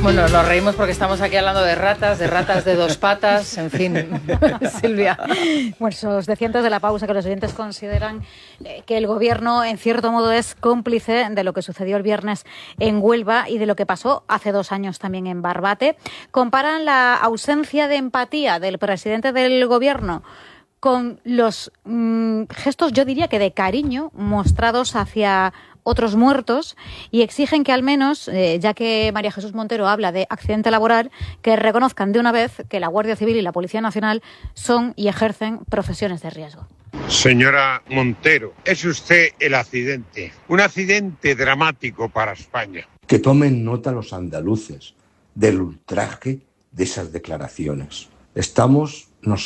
Bueno, nos reímos porque estamos aquí hablando de ratas de dos patas, en fin, Silvia. Pues os decía antes de la pausa que los oyentes consideran que el gobierno en cierto modo es cómplice de lo que sucedió el viernes en Huelva y de lo que pasó hace 2 años también en Barbate. Comparan la ausencia de empatía del presidente del gobierno con los gestos, yo diría que de cariño, mostrados hacia otros muertos, y exigen que al menos, ya que María Jesús Montero habla de accidente laboral, que reconozcan de una vez que la Guardia Civil y la Policía Nacional son y ejercen profesiones de riesgo. Señora Montero, es usted el accidente, un accidente dramático para España. Que tomen nota los andaluces del ultraje de esas declaraciones. No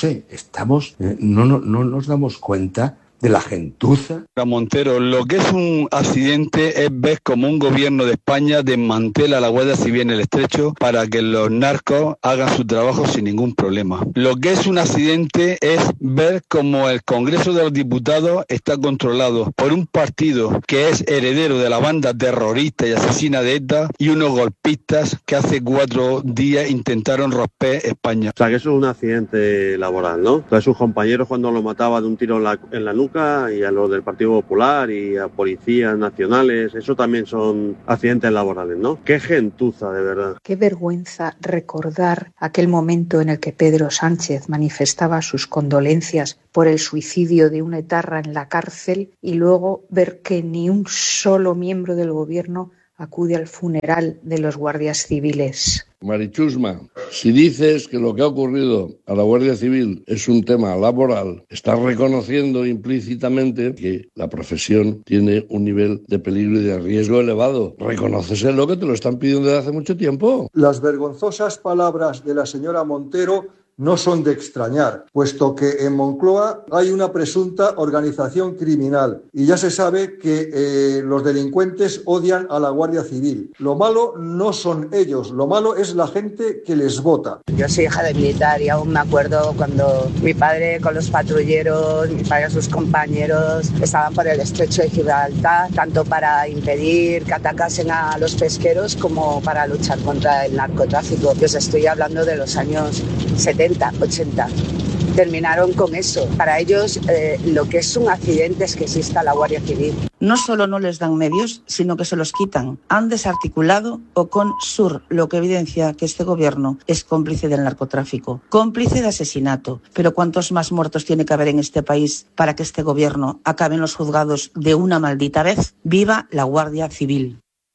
nos damos cuenta de la gentuza. Montero, lo que es un accidente es ver cómo un gobierno de España desmantela la Guardia Civil en el Estrecho para que los narcos hagan su trabajo sin ningún problema. Lo que es un accidente es ver cómo el Congreso de los Diputados está controlado por un partido que es heredero de la banda terrorista y asesina de ETA y unos golpistas que hace 4 días intentaron romper España. O sea, que eso es un accidente laboral, ¿no? Entonces sus compañeros cuando lo mataban de un tiro en la nuca, y a los del Partido Popular y a policías nacionales, eso también son accidentes laborales, ¿no? Qué gentuza, de verdad. Qué vergüenza recordar aquel momento en el que Pedro Sánchez manifestaba sus condolencias por el suicidio de un etarra en la cárcel y luego ver que ni un solo miembro del gobierno acude al funeral de los guardias civiles. Marichusma, si dices que lo que ha ocurrido a la Guardia Civil es un tema laboral, estás reconociendo implícitamente que la profesión tiene un nivel de peligro y de riesgo elevado. Reconóceselo, que te lo están pidiendo desde hace mucho tiempo. Las vergonzosas palabras de la señora Montero no son de extrañar, puesto que en Moncloa hay una presunta organización criminal y ya se sabe que los delincuentes odian a la Guardia Civil. Lo malo no son ellos, lo malo es la gente que les vota. Yo soy hija de militar y aún me acuerdo cuando mi padre con los patrulleros, mi padre y sus compañeros estaban por el estrecho de Gibraltar, tanto para impedir que atacasen a los pesqueros como para luchar contra el narcotráfico. Yo os estoy hablando de los años 70, 80. Terminaron con eso. Para ellos lo que es un accidente es que exista la Guardia Civil. No solo no les dan medios, sino que se los quitan. Han desarticulado Ocon-Sur, lo que evidencia que este gobierno es cómplice del narcotráfico, cómplice de asesinato. Pero ¿cuántos más muertos tiene que haber en este país para que este gobierno acabe en los juzgados de una maldita vez? ¡Viva la Guardia Civil!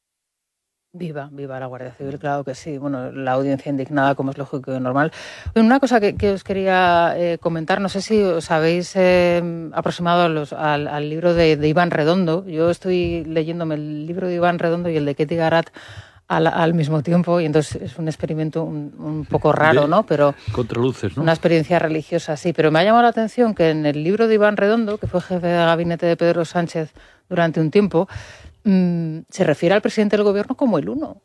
Viva la Guardia Civil, claro que sí. Bueno, la audiencia indignada, como es lógico y normal. Una cosa que os quería comentar, no sé si os habéis aproximado al libro de Iván Redondo. Yo estoy leyéndome el libro de Iván Redondo y el de Ketty Garat al mismo tiempo, y entonces es un experimento un poco raro, ¿no? Pero contraluces, ¿no? Una experiencia religiosa, sí. Pero me ha llamado la atención que en el libro de Iván Redondo, que fue jefe de gabinete de Pedro Sánchez durante un tiempo, se refiere al presidente del gobierno como el Uno.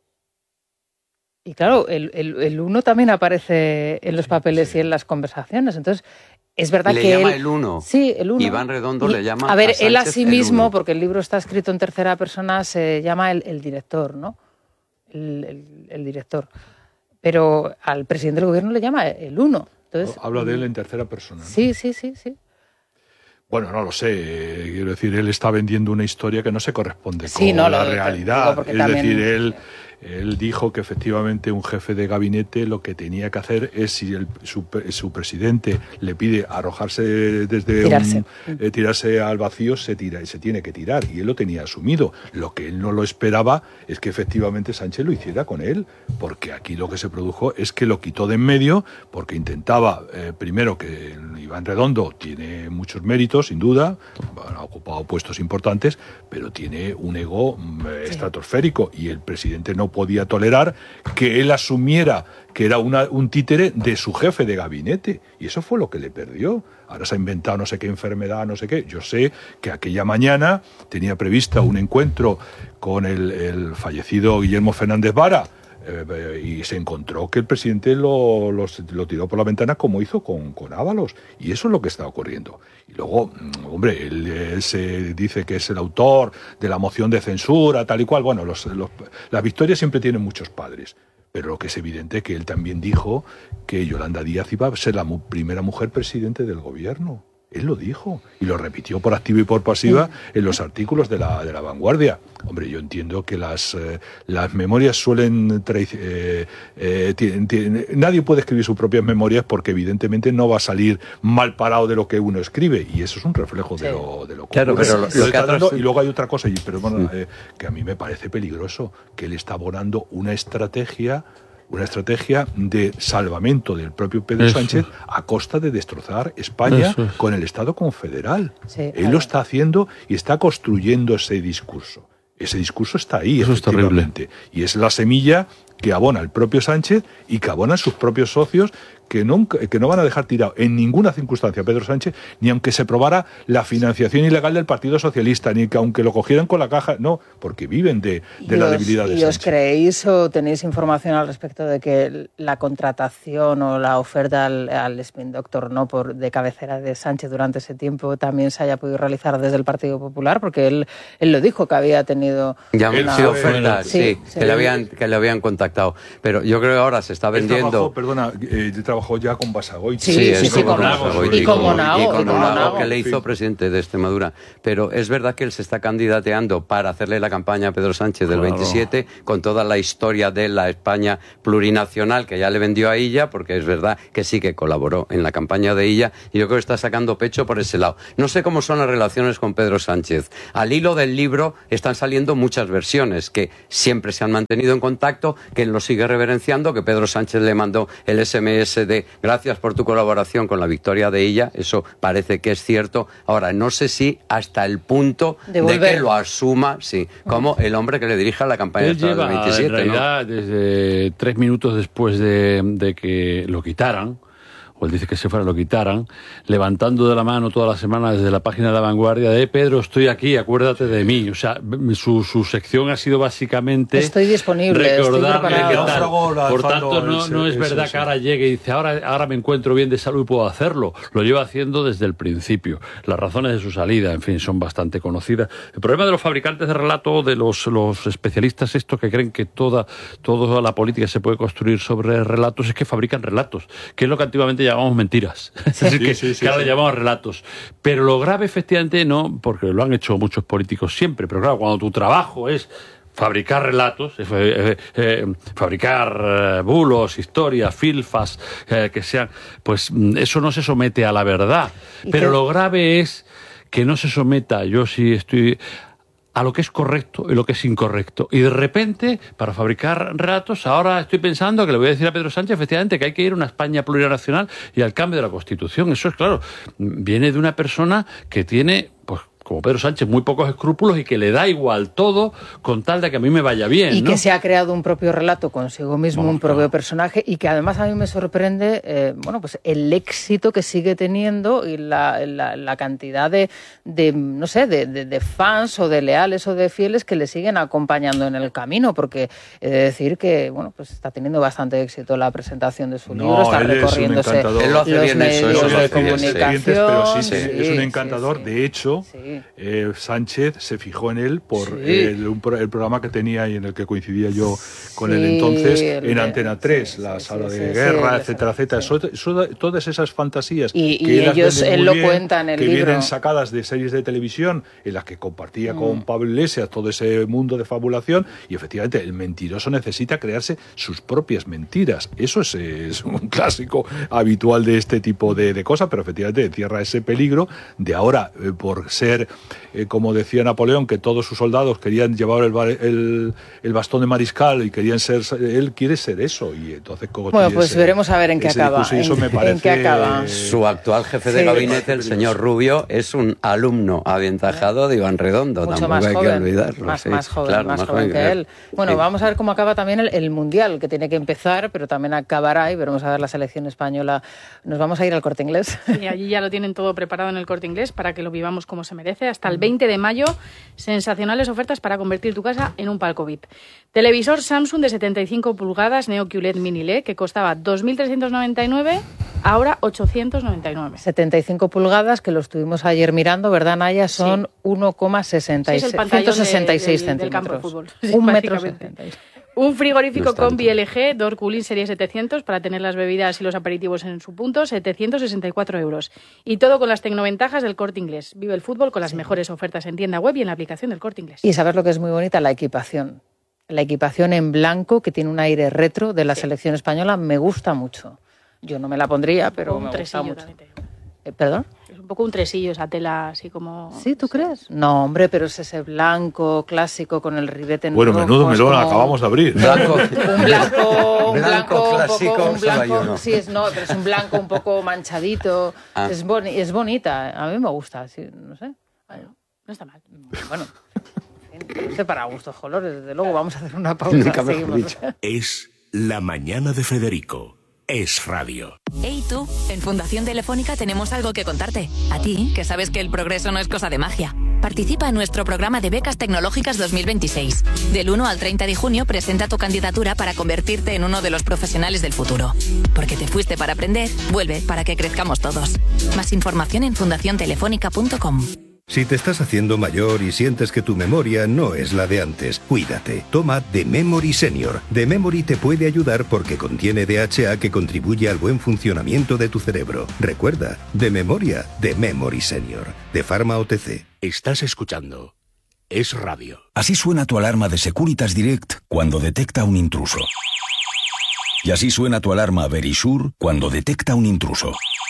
Y claro, el Uno también aparece en los papeles y en las conversaciones. Entonces, es verdad le que llama el Uno. Sí, el Uno. Iván Redondo le llama a ver, Sánchez él a sí mismo, uno. porque el libro está escrito en tercera persona, se llama el director, ¿no? El director. Pero al presidente del gobierno le llama el Uno. Entonces, habla de él en tercera persona, ¿no? Sí. Bueno, no lo sé. Quiero decir, él está vendiendo una historia que no se corresponde con la realidad. Es decir, él dijo que efectivamente un jefe de gabinete lo que tenía que hacer es, si su presidente le pide arrojarse desde tirarse al vacío, se tira y se tiene que tirar. Y él lo tenía asumido. Lo que él no lo esperaba es que efectivamente Sánchez lo hiciera con él, porque aquí lo que se produjo es que lo quitó de en medio, porque intentaba, primero, que Iván Redondo tiene muchos méritos, sin duda, ha ocupado puestos importantes, pero tiene un ego estratosférico, y el presidente no podía tolerar que él asumiera que era un títere de su jefe de gabinete, y eso fue lo que le perdió. Ahora se ha inventado no sé qué enfermedad, no sé qué. Yo sé que aquella mañana tenía prevista un encuentro con el fallecido Guillermo Fernández Vara, y se encontró que el presidente lo tiró por la ventana, como hizo con Ábalos, y eso es lo que está ocurriendo. Y luego, hombre, él se dice que es el autor de la moción de censura, tal y cual. Bueno, las victorias siempre tienen muchos padres, Pero lo que es evidente es que él también dijo que Yolanda Díaz iba a ser la primera mujer presidente del gobierno. Él lo dijo y lo repitió por activa y por pasiva en los artículos de la Vanguardia. Hombre, yo entiendo que las memorias suelen... nadie puede escribir sus propias memorias porque evidentemente no va a salir mal parado de lo que uno escribe, y eso es un reflejo de lo que claro, ocurre. pero y luego hay otra cosa, que a mí me parece peligroso, que él está abonando una estrategia de salvamento del propio Pedro Sánchez a costa de destrozar España con el Estado confederal. Sí, él lo está haciendo y está construyendo ese discurso. Ese discurso está ahí, eso efectivamente. Es terrible. Y es la semilla que abona el propio Sánchez y que abonan sus propios socios, que no van a dejar tirado en ninguna circunstancia a Pedro Sánchez, ni aunque se probara la financiación ilegal del Partido Socialista, ni que aunque lo cogieran con la caja, no, porque viven de la debilidad de Sánchez. ¿Y os creéis o tenéis información al respecto de que la contratación o la oferta al spin doctor de cabecera de Sánchez durante ese tiempo también se haya podido realizar desde el Partido Popular? Porque él lo dijo, que había tenido... Ya han sido ofertas, sí, que le habían contactado. Pero yo creo que ahora se está vendiendo... Trabajó ya con Basagoiti. Sí, con Basagoiti. Y con Monago, que le hizo presidente de Extremadura. Pero es verdad que él se está candidateando para hacerle la campaña a Pedro Sánchez del 27, con toda la historia de la España plurinacional que ya le vendió a Illa, porque es verdad que sí que colaboró en la campaña de Illa, y yo creo que está sacando pecho por ese lado. No sé cómo son las relaciones con Pedro Sánchez. Al hilo del libro están saliendo muchas versiones, que siempre se han mantenido en contacto, que él lo sigue reverenciando, que Pedro Sánchez le mandó el SMS de gracias por tu colaboración con la victoria de Illa, eso parece que es cierto. Ahora, no sé si hasta el punto de que lo asuma, como el hombre que le dirija la campaña del 27. En realidad, desde 3 minutos después de que lo quitaran, o él dice que se fuera, lo quitaran, levantando de la mano toda la semana desde la página de La Vanguardia de Pedro, estoy aquí, acuérdate de mí. O sea, su sección ha sido básicamente... Estoy disponible, recordarle que tal. Por tanto, no es verdad que ahora llegue y dice, ahora me encuentro bien de salud y puedo hacerlo. Lo lleva haciendo desde el principio. Las razones de su salida, en fin, son bastante conocidas. El problema de los fabricantes de relato, de los especialistas estos que creen que toda la política se puede construir sobre relatos, es que fabrican relatos, que es lo que antiguamente llamamos mentiras. Es decir, que ahora le llamamos relatos. Pero lo grave, efectivamente, no, porque lo han hecho muchos políticos siempre, pero claro, cuando tu trabajo es fabricar relatos, fabricar bulos, historias, filfas, que sean, pues eso no se somete a la verdad. Pero lo grave es que no se someta, yo sí estoy... a lo que es correcto y lo que es incorrecto. Y de repente, para fabricar relatos, ahora estoy pensando que le voy a decir a Pedro Sánchez, efectivamente, que hay que ir a una España plurinacional y al cambio de la Constitución. Eso es claro, viene de una persona que tiene, pues, como Pedro Sánchez, muy pocos escrúpulos y que le da igual todo con tal de que a mí me vaya bien. Y que se ha creado un propio relato consigo mismo, un propio personaje, y que además a mí me sorprende pues el éxito que sigue teniendo y la cantidad de fans o de leales o de fieles que le siguen acompañando en el camino, porque he de decir que pues está teniendo bastante éxito la presentación de su libro, está recorriéndose los medios de comunicación. Pero es un encantador, de hecho... Sánchez se fijó en él por el programa que tenía y en el que coincidía yo con él entonces, en Antena 3, la sala de guerra, etcétera. Todas esas fantasías y él lo cuenta en el libro, que vienen sacadas de series de televisión en las que compartía con Pablo Iglesias todo ese mundo de fabulación, y efectivamente el mentiroso necesita crearse sus propias mentiras. Eso es un clásico habitual de este tipo de cosas, pero efectivamente encierra ese peligro de ahora, por ser, como decía Napoleón, que todos sus soldados querían llevar el bastón de mariscal y querían ser, él quiere ser eso, y entonces veremos a ver en qué acaba. ¿En qué acaba? Su actual jefe de gabinete, el señor Rubio, es un alumno aventajado de Iván Redondo, mucho tampoco más hay joven, que olvidarlo. Más joven que él. Vamos a ver cómo acaba también el Mundial, que tiene que empezar, pero también acabará, y veremos a ver la selección española. Nos vamos a ir al Corte Inglés. Y allí ya lo tienen todo preparado en el Corte Inglés para que lo vivamos como se merece. Hasta el 20 de mayo, sensacionales ofertas para convertir tu casa en un palco VIP. Televisor Samsung de 75 pulgadas Neo QLED Mini LED, que costaba 2.399, ahora 899. 75 pulgadas, que lo estuvimos ayer mirando, ¿verdad, Naya? Son 1,66 166 centímetros. Del campo de fútbol. 1,70 m. Un frigorífico combi LG Door Cooling Serie 700 para tener las bebidas y los aperitivos en su punto, 764 euros. Y todo con las tecnoventajas del Corte Inglés. Vive el fútbol con las mejores ofertas en tienda web y en la aplicación del Corte Inglés. Y sabes lo que es muy bonita, la equipación. La equipación en blanco, que tiene un aire retro de la selección española, me gusta mucho. Yo no me la pondría, pero me gusta mucho. ¿Perdón? Es un poco un tresillo esa tela, así como... ¿Sí, tú crees? No, hombre, pero es ese blanco clásico con el ribete en Bueno, rojo, menudo melón como... acabamos de abrir. Un blanco clásico, un blanco, no. sí, pero es un blanco un poco manchadito. Es bonita, a mí me gusta, sí, no sé. No está mal. Bueno, no sé, para gustos colores, desde luego. Vamos a hacer una pausa. Seguimos. Es La Mañana de Federico. Es radio. Hey tú, en Fundación Telefónica tenemos algo que contarte. A ti, que sabes que el progreso no es cosa de magia. Participa en nuestro programa de becas tecnológicas 2026. Del 1 al 30 de junio presenta tu candidatura para convertirte en uno de los profesionales del futuro. Porque te fuiste para aprender, vuelve para que crezcamos todos. Más información en fundaciontelefónica.com. Si te estás haciendo mayor y sientes que tu memoria no es la de antes, cuídate. Toma The Memory Senior. The Memory te puede ayudar porque contiene DHA que contribuye al buen funcionamiento de tu cerebro. Recuerda, de memoria, The Memory Senior. De Pharma OTC. Estás escuchando Es radio. Así suena tu alarma de Securitas Direct cuando detecta un intruso. Y así suena tu alarma Verisure cuando detecta un intruso.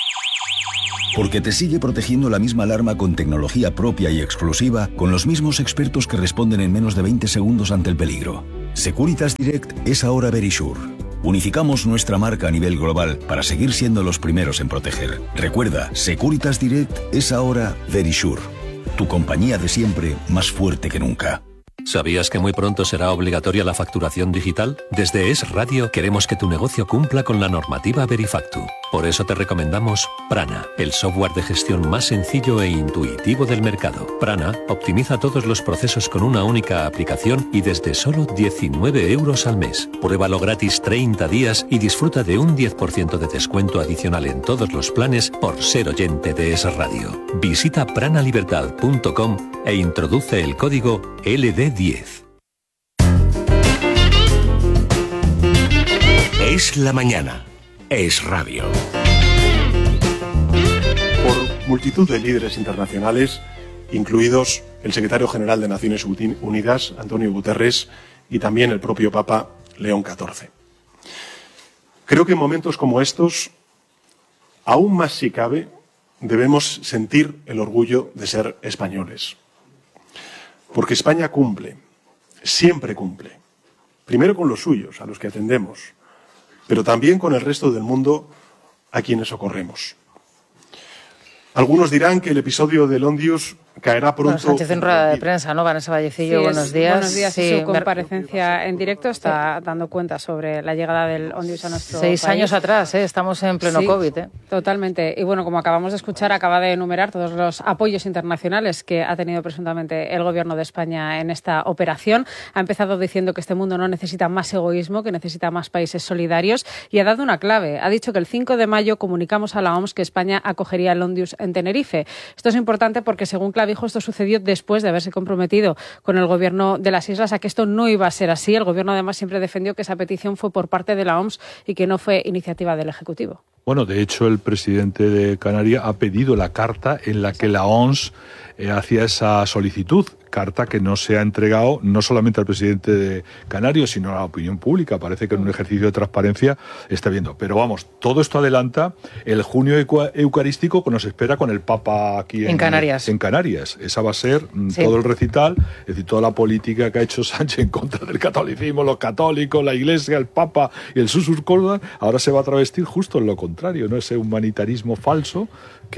Porque te sigue protegiendo la misma alarma con tecnología propia y exclusiva, con los mismos expertos que responden en menos de 20 segundos ante el peligro. Securitas Direct es ahora Verisure. Unificamos nuestra marca a nivel global para seguir siendo los primeros en proteger. Recuerda, Securitas Direct es ahora Verisure. Tu compañía de siempre, más fuerte que nunca. ¿Sabías que muy pronto será obligatoria la facturación digital? Desde Es Radio queremos que tu negocio cumpla con la normativa Verifactu. Por eso te recomendamos Prana, el software de gestión más sencillo e intuitivo del mercado. Prana optimiza todos los procesos con una única aplicación y desde solo 19 euros al mes. Pruébalo gratis 30 días y disfruta de un 10% de descuento adicional en todos los planes por ser oyente de Es Radio. Visita pranalibertad.com e introduce el código LD10. Es la mañana. Es radio. Por multitud de líderes internacionales, incluidos el secretario general de Naciones Unidas, Antonio Guterres, y también el propio Papa León XIV. Creo que en momentos como estos, aún más si cabe, debemos sentir el orgullo de ser españoles. Porque España cumple, siempre cumple. Primero con los suyos, a los que atendemos, pero también con el resto del mundo a quienes socorremos. Algunos dirán que el episodio de Londius caerá pronto... Bueno, Sánchez en rueda de prensa, ¿no? Vanessa Vallecillo, sí, buenos días. Buenos días, sí, su comparecencia en directo está dando cuenta sobre la llegada del Ondius a nuestro país. 6 años atrás, estamos en pleno COVID. Totalmente. Y bueno, como acabamos de escuchar, acaba de enumerar todos los apoyos internacionales que ha tenido presuntamente el Gobierno de España en esta operación. Ha empezado diciendo que este mundo no necesita más egoísmo, que necesita más países solidarios, y ha dado una clave. Ha dicho que el 5 de mayo comunicamos a la OMS que España acogería el Ondius en Tenerife. Esto es importante porque, según Clavijo, esto sucedió después de haberse comprometido con el Gobierno de las islas a que esto no iba a ser así. El Gobierno, además, siempre defendió que esa petición fue por parte de la OMS y que no fue iniciativa del Ejecutivo. Bueno, de hecho, el presidente de Canarias ha pedido la carta en la que la OMS hacía esa solicitud, carta que no se ha entregado no solamente al presidente de Canarias, sino a la opinión pública. Parece que en un ejercicio de transparencia está viendo. Pero vamos, todo esto adelanta el junio eucarístico que nos espera con el Papa aquí en Canarias. En Canarias. Esa va a ser todo el recital, es decir, toda la política que ha hecho Sánchez en contra del catolicismo, los católicos, la Iglesia, el Papa y el Susus Corda, ahora se va a travestir justo en lo contrario, ¿no? Ese humanitarismo falso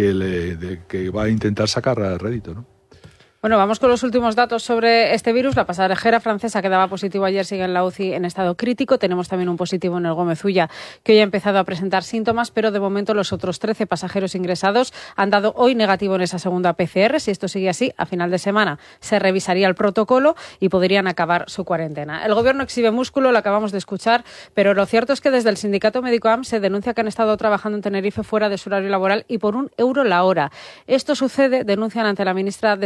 que va a intentar sacar a rédito, ¿no? Bueno, vamos con los últimos datos sobre este virus. La pasajera francesa que daba positivo ayer sigue en la UCI en estado crítico. Tenemos también un positivo en el Gómez Ulla que hoy ha empezado a presentar síntomas, pero de momento los otros 13 pasajeros ingresados han dado hoy negativo en esa segunda PCR. Si esto sigue así, a final de semana se revisaría el protocolo y podrían acabar su cuarentena. El Gobierno exhibe músculo, lo acabamos de escuchar, pero lo cierto es que desde el sindicato médico AMS se denuncia que han estado trabajando en Tenerife fuera de su horario laboral y por €1 la hora. Esto sucede, denuncian ante la ministra de Sanidad,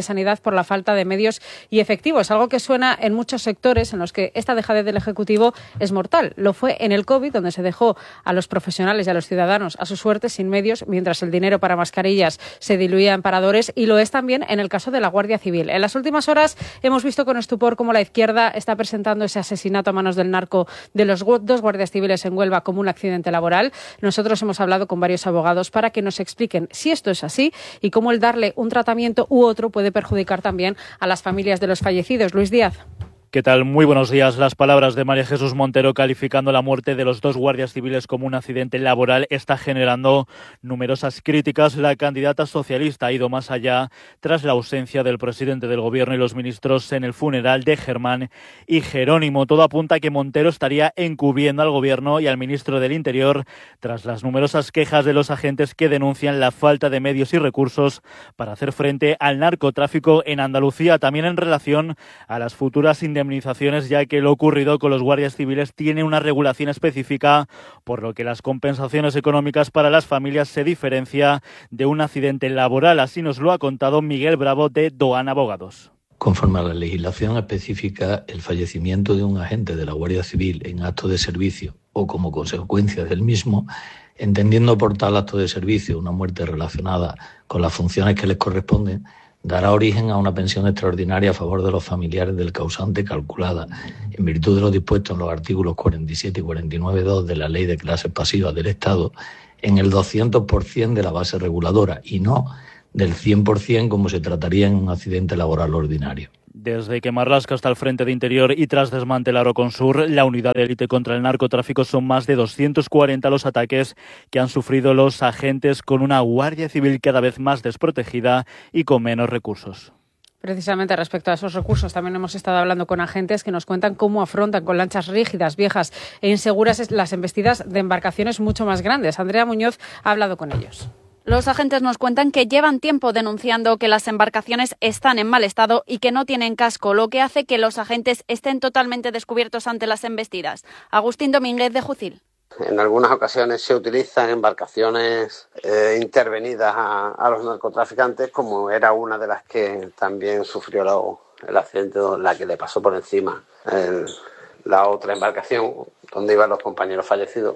por la falta de medios y efectivos, algo que suena en muchos sectores en los que esta dejadez del Ejecutivo es mortal. Lo fue en el COVID, donde se dejó a los profesionales y a los ciudadanos a su suerte sin medios, mientras el dinero para mascarillas se diluía en paradores, y lo es también en el caso de la Guardia Civil. En las últimas horas hemos visto con estupor cómo la izquierda está presentando ese asesinato a manos del narco de los dos guardias civiles en Huelva como un accidente laboral. Nosotros hemos hablado con varios abogados para que nos expliquen si esto es así y cómo el darle un tratamiento u otro puede perjudicar también a las familias de los fallecidos. Luis Díaz. ¿Qué tal? Muy buenos días. Las palabras de María Jesús Montero calificando la muerte de los dos guardias civiles como un accidente laboral está generando numerosas críticas. La candidata socialista ha ido más allá tras la ausencia del presidente del Gobierno y los ministros en el funeral de Germán y Jerónimo. Todo apunta a que Montero estaría encubriendo al Gobierno y al ministro del Interior tras las numerosas quejas de los agentes que denuncian la falta de medios y recursos para hacer frente al narcotráfico en Andalucía. También en relación a las futuras indemnizaciones, ya que lo ocurrido con los guardias civiles tiene una regulación específica, por lo que las compensaciones económicas para las familias se diferencia de un accidente laboral. Así nos lo ha contado Miguel Bravo de Doan Abogados. Conforme a la legislación específica, el fallecimiento de un agente de la Guardia Civil en acto de servicio o como consecuencia del mismo, entendiendo por tal acto de servicio una muerte relacionada con las funciones que les corresponden, dará origen a una pensión extraordinaria a favor de los familiares del causante calculada en virtud de lo dispuesto en los artículos 47 y 49.2 de la Ley de Clases Pasivas del Estado en el 200% de la base reguladora y no del 100% como se trataría en un accidente laboral ordinario. Desde que Marlaska está al frente de Interior y tras desmantelar Oconsur, la unidad de élite contra el narcotráfico, son más de 240 los ataques que han sufrido los agentes, con una Guardia Civil cada vez más desprotegida y con menos recursos. Precisamente respecto a esos recursos, también hemos estado hablando con agentes que nos cuentan cómo afrontan con lanchas rígidas, viejas e inseguras las embestidas de embarcaciones mucho más grandes. Andrea Muñoz ha hablado con ellos. Los agentes nos cuentan que llevan tiempo denunciando que las embarcaciones están en mal estado y que no tienen casco, lo que hace que los agentes estén totalmente descubiertos ante las embestidas. Agustín Domínguez de Jucil. En algunas ocasiones se utilizan embarcaciones intervenidas a los narcotraficantes, como era una de las que también sufrió el accidente, la que le pasó por encima la otra embarcación donde iban los compañeros fallecidos.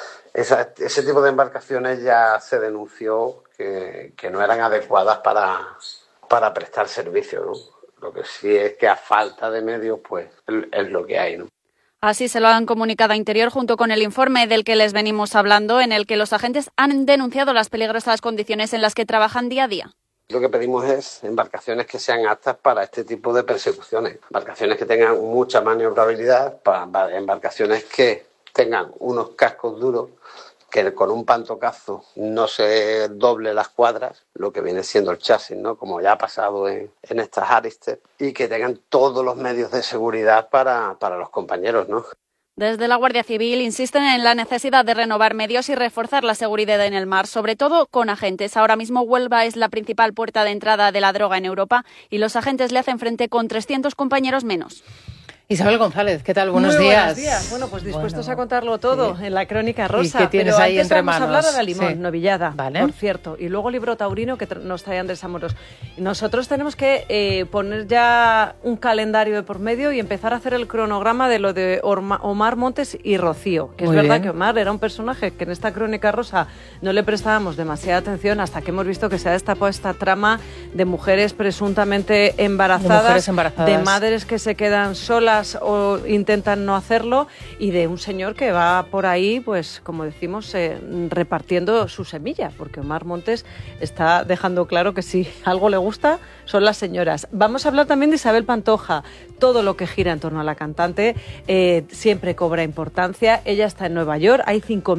Ese tipo de embarcaciones ya se denunció que no eran adecuadas para prestar servicio, ¿no? Lo que sí es que a falta de medios, pues es lo que hay, ¿no? Así se lo han comunicado a Interior junto con el informe del que les venimos hablando, en el que los agentes han denunciado las peligrosas condiciones en las que trabajan día a día. Lo que pedimos es embarcaciones que sean aptas para este tipo de persecuciones, embarcaciones que tengan mucha maniobrabilidad, embarcaciones que tengan unos cascos duros, que con un pantocazo no se doble las cuadras, lo que viene siendo el chasis, ¿no? Como ya ha pasado en estas Arister, y que tengan todos los medios de seguridad para los compañeros, ¿no? Desde la Guardia Civil insisten en la necesidad de renovar medios y reforzar la seguridad en el mar, sobre todo con agentes. Ahora mismo Huelva es la principal puerta de entrada de la droga en Europa y los agentes le hacen frente con 300 compañeros menos. Isabel González, ¿qué tal? Buenos días. Buenos días. Bueno, pues dispuestos a contarlo todo en la Crónica Rosa. ¿Y qué tienes pero ahí antes entre vamos manos? A hablar de la Limón, novillada, vale. Por cierto. Y luego libro taurino que nos trae Andrés Amoros. Nosotros tenemos que poner ya un calendario de por medio y empezar a hacer el cronograma de lo de Omar Montes y Rocío. Que es verdad que Omar era un personaje que en esta Crónica Rosa no le prestábamos demasiada atención hasta que hemos visto que se ha destapado esta trama de mujeres presuntamente embarazadas, de madres que se quedan solas o intentan no hacerlo, y de un señor que va por ahí, pues como decimos, repartiendo su semilla, porque Omar Montes está dejando claro que si algo le gusta son las señoras. Vamos a hablar también de Isabel Pantoja. Todo lo que gira en torno a la cantante siempre cobra importancia. Ella está en Nueva York, hay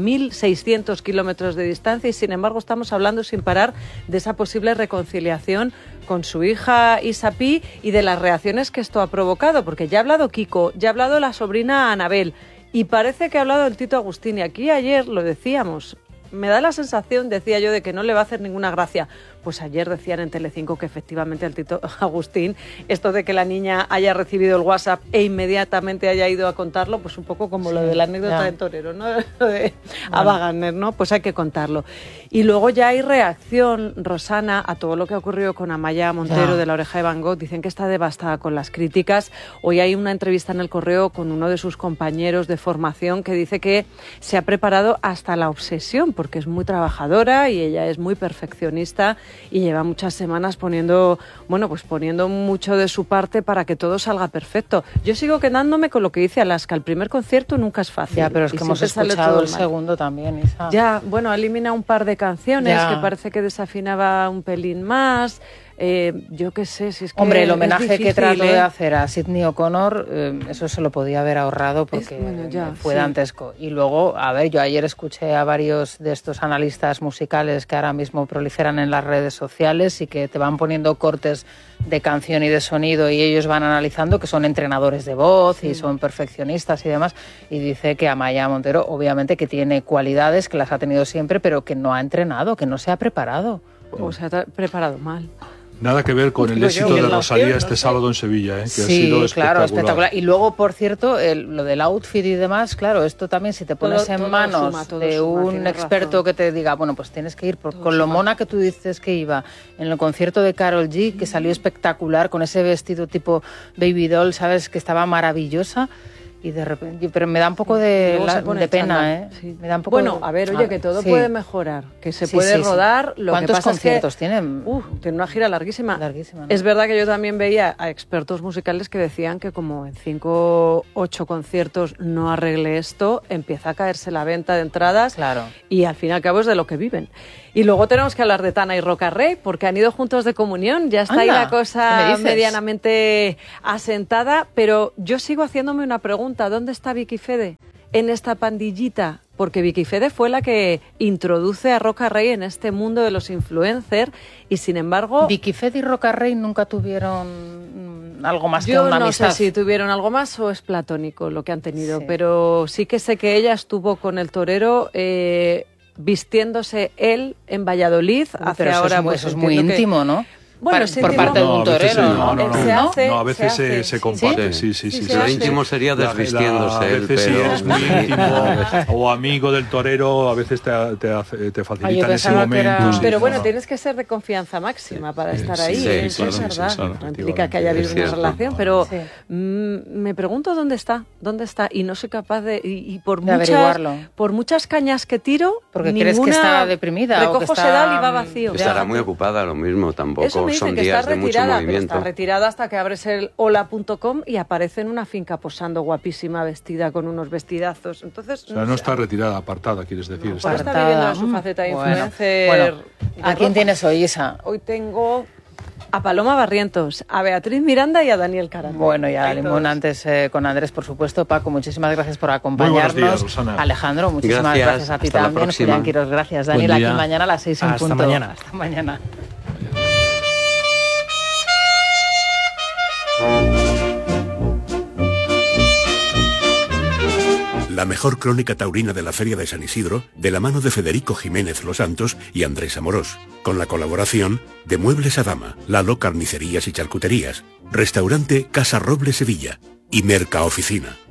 5.600 kilómetros de distancia y sin embargo estamos hablando sin parar de esa posible reconciliación con su hija Isapi y de las reacciones que esto ha provocado, porque ya ha hablado Kiko, ya ha hablado la sobrina Anabel y parece que ha hablado el Tito Agustín, y aquí ayer lo decíamos. Me da la sensación, decía yo, de que no le va a hacer ninguna gracia, pues ayer decían en Telecinco que efectivamente el Tito Agustín, esto de que la niña haya recibido el WhatsApp e inmediatamente haya ido a contarlo, pues un poco como lo de la anécdota de Torero, ¿no? Lo de Ava Gardner, ¿no? Pues hay que contarlo. Y luego ya hay reacción, Rosana, a todo lo que ha ocurrido con Amaya Montero de La Oreja de Van Gogh. Dicen que está devastada con las críticas. Hoy hay una entrevista en El Correo con uno de sus compañeros de formación que dice que se ha preparado hasta la obsesión, porque es muy trabajadora y ella es muy perfeccionista y lleva muchas semanas poniendo mucho de su parte para que todo salga perfecto. Yo sigo quedándome con lo que dice Alaska, el primer concierto nunca es fácil. Ya, pero es que hemos escuchado el segundo también, Isa. Ya, bueno, elimina un par de canciones que parece que desafinaba un pelín más. Yo qué sé, si es que hombre, el homenaje que trató de hacer a Sidney O'Connor, eso se lo podía haber ahorrado porque fue dantesco. Y luego, a ver, yo ayer escuché a varios de estos analistas musicales que ahora mismo proliferan en las redes sociales y que te van poniendo cortes de canción y de sonido y ellos van analizando, que son entrenadores de voz y son perfeccionistas y demás, y dice que Amaya Montero obviamente que tiene cualidades, que las ha tenido siempre, pero que no ha entrenado, que no se ha preparado. O se ha preparado mal. Nada que ver con el éxito de Rosalía este sábado en Sevilla, que ha sido espectacular. Y luego, por cierto, lo del outfit y demás, claro, esto también si te pones en manos de un experto que te diga, bueno, pues tienes que ir con lo mona que tú dices que iba en el concierto de Karol G, que salió espectacular con ese vestido tipo baby doll, ¿sabes? Que estaba maravillosa. Y de repente, pero me da un poco de pena, Sí. Me da un poco a ver, oye, que todo puede mejorar, que se puede rodar. Lo ¿Cuántos que pasa conciertos es que, tienen? Tiene una gira larguísima. ¿no? Es verdad que yo también veía a expertos musicales que decían que como en 5 o 8 conciertos no arregle esto, empieza a caerse la venta de entradas. Claro. Y al fin y al cabo es de lo que viven. Y luego tenemos que hablar de Tana y Roca Rey, porque han ido juntos de comunión. Ya está ahí la cosa medianamente asentada, pero yo sigo haciéndome una pregunta. ¿Dónde está Vicky Fede en esta pandillita? Porque Vicky Fede fue la que introduce a Roca Rey en este mundo de los influencers y, sin embargo... Vicky Fede y Roca Rey nunca tuvieron algo más que una amistad. Yo no sé si tuvieron algo más o es platónico lo que han tenido, pero sí que sé que ella estuvo con el torero... vistiéndose él en Valladolid hace ahora... Eso es muy íntimo, ¿no? Bueno, por parte de un torero, a veces se comparte. Sí. Lo íntimo sería desvistiéndose. A veces si eres muy íntimo o amigo del torero, a veces te facilitan ese momento. Pero bueno, tienes que ser de confianza máxima para estar ahí. Eso es verdad. No implica que haya habido una relación, pero me pregunto dónde está. Y no soy capaz de... Y por muchas cañas que tiro, porque crees que está deprimida. Recojo sedal y va vacío. Estará muy ocupada, lo mismo, tampoco. Son días de mucho movimiento. Está retirada hasta que abres el hola.com y aparece en una finca posando guapísima, vestida con unos vestidazos. Entonces, no está retirada, apartada, quieres decir. No, está viviendo en su faceta de influencer. Bueno, ¿a quién tienes hoy, Isa? Hoy tengo a Paloma Barrientos, a Beatriz Miranda y a Daniel Carandel. Bueno, y a Limón antes con Andrés, por supuesto. Paco, muchísimas gracias por acompañarnos. Muy buenos días, Rosana. Alejandro, muchísimas gracias a ti también. Julián Quiros, gracias. Daniel, aquí mañana a las 6 en punto. Hasta mañana. La mejor crónica taurina de la Feria de San Isidro, de la mano de Federico Jiménez Los Santos y Andrés Amorós, con la colaboración de Muebles Adama, Lalo Carnicerías y Charcuterías, Restaurante Casa Roble Sevilla y Mercaoficina.